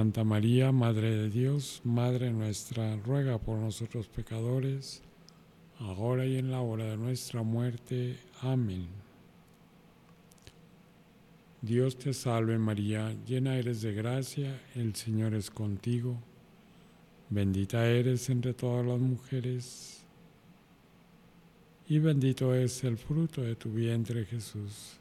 Santa María, Madre de Dios, Madre nuestra, ruega por nosotros pecadores, ahora y en la hora de nuestra muerte. Amén. Dios te salve María, llena eres de gracia, el Señor es contigo. Bendita eres entre todas las mujeres, y bendito es el fruto de tu vientre, Jesús.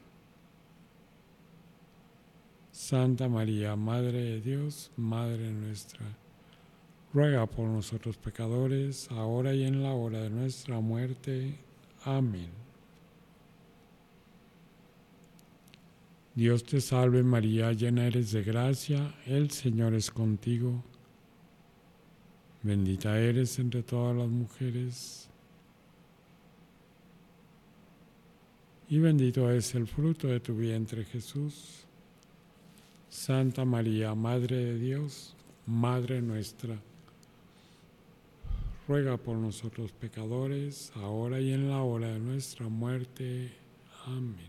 Santa María, Madre de Dios, Madre nuestra, ruega por nosotros pecadores, ahora y en la hora de nuestra muerte. Amén. Dios te salve María, llena eres de gracia, el Señor es contigo. Bendita eres entre todas las mujeres, y bendito es el fruto de tu vientre, Jesús. Santa María, Madre de Dios, Madre nuestra, ruega por nosotros pecadores, ahora y en la hora de nuestra muerte. Amén.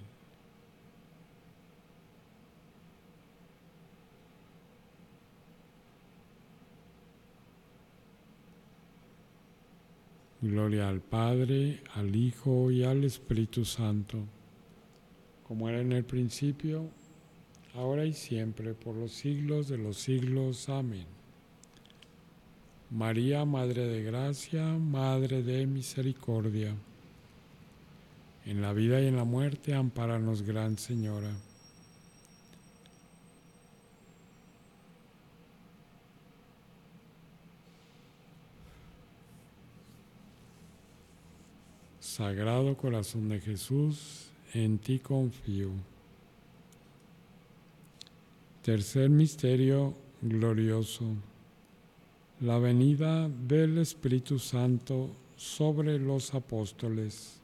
Gloria al Padre, al Hijo y al Espíritu Santo, como era en el principio, ahora y siempre, por los siglos de los siglos. Amén. María, Madre de Gracia, Madre de Misericordia, en la vida y en la muerte, ampáranos, Gran Señora. Sagrado Corazón de Jesús, en ti confío. Tercer misterio glorioso: la venida del Espíritu Santo sobre los apóstoles.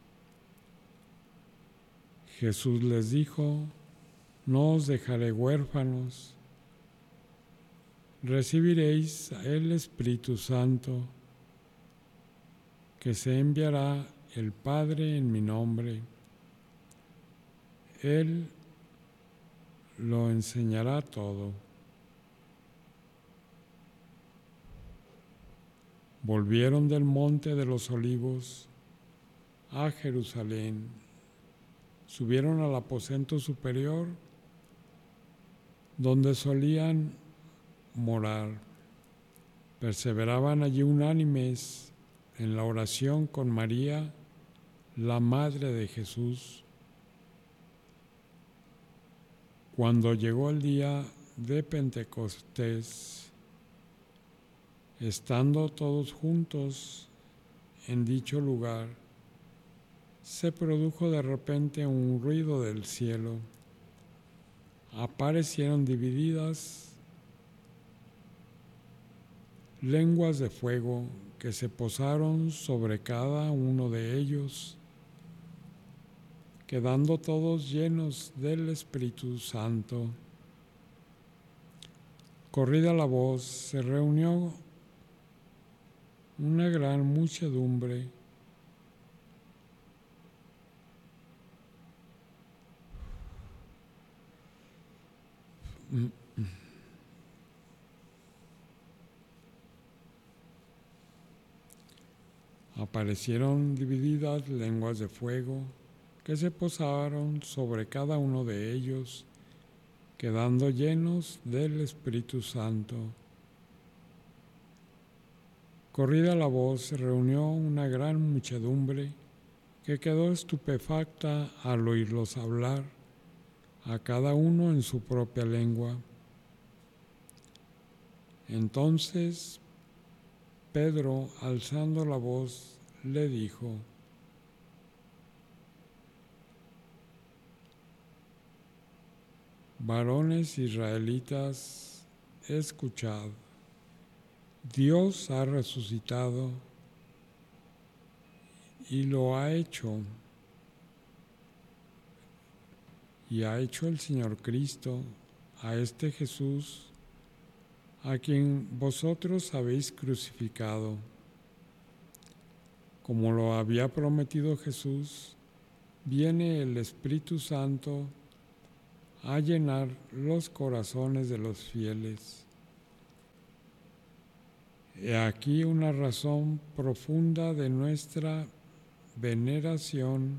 Jesús les dijo: no os dejaré huérfanos, recibiréis el Espíritu Santo, que se enviará el Padre en mi nombre. Él lo enseñará todo. Volvieron del monte de los olivos a Jerusalén, subieron al aposento superior donde solían morar. Perseveraban allí unánimes en la oración con María, la Madre de Jesús. Cuando llegó el día de Pentecostés, estando todos juntos en dicho lugar, se produjo de repente un ruido del cielo. Aparecieron divididas lenguas de fuego que se posaron sobre cada uno de ellos, quedando todos llenos del Espíritu Santo. Corrida la voz, se reunió una gran muchedumbre Aparecieron divididas lenguas de fuego que se posaron sobre cada uno de ellos, quedando llenos del Espíritu Santo. Corrida la voz, se reunió una gran muchedumbre que quedó estupefacta al oírlos hablar, a cada uno en su propia lengua. Entonces Pedro, alzando la voz, le dijo: varones israelitas, escuchad, Dios ha resucitado y lo ha hecho, y ha hecho el Señor Cristo, a este Jesús, a quien vosotros habéis crucificado. Como lo había prometido Jesús, viene el Espíritu Santo a llenar los corazones de los fieles. He aquí una razón profunda de nuestra veneración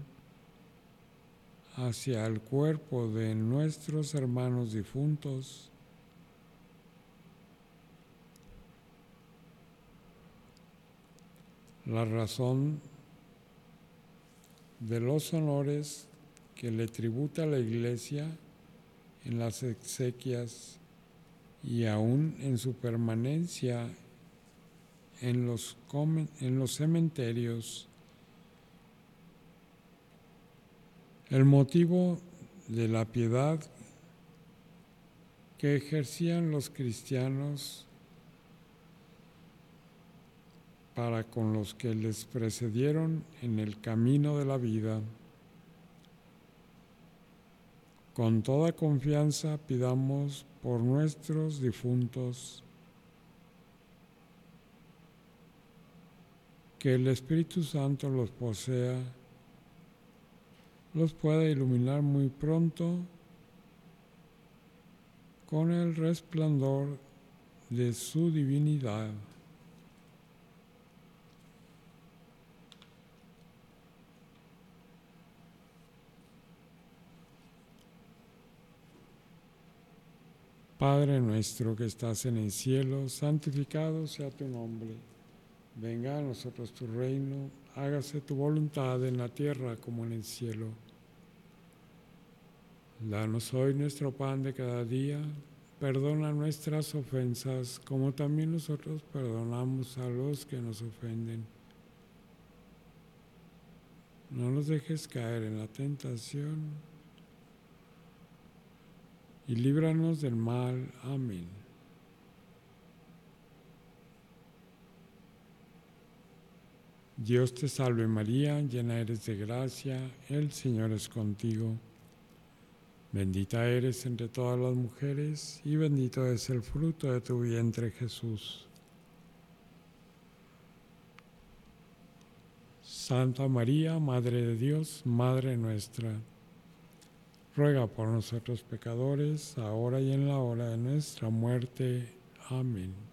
hacia el cuerpo de nuestros hermanos difuntos, la razón de los honores que le tributa la Iglesia en las exequias y aún en su permanencia en los cementerios. El motivo de la piedad que ejercían los cristianos para con los que les precedieron en el camino de la vida. Con toda confianza pidamos por nuestros difuntos que el Espíritu Santo los posea, los pueda iluminar muy pronto con el resplandor de su divinidad. Padre nuestro que estás en el cielo, santificado sea tu nombre. Venga a nosotros tu reino, hágase tu voluntad en la tierra como en el cielo. Danos hoy nuestro pan de cada día, perdona nuestras ofensas como también nosotros perdonamos a los que nos ofenden. No nos dejes caer en la tentación y líbranos del mal. Amén. Dios te salve María, llena eres de gracia, el Señor es contigo. Bendita eres entre todas las mujeres y bendito es el fruto de tu vientre Jesús. Santa María, Madre de Dios, Madre nuestra, ruega por nosotros pecadores, ahora y en la hora de nuestra muerte. Amén.